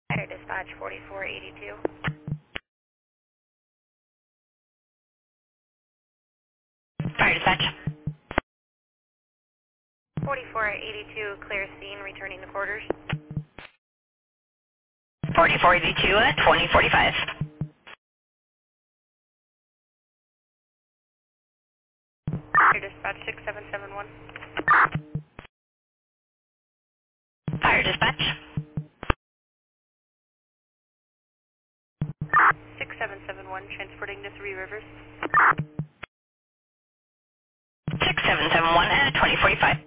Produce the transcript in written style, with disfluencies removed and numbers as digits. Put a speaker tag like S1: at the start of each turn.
S1: Fire dispatch 4482.
S2: Fire dispatch.
S1: 4482, clear scene, returning to quarters.
S2: 4482 at 2045.
S1: Fire dispatch 6771.
S2: Fire dispatch.
S1: 6771, transporting to Three Rivers.
S2: 6771 at 2045.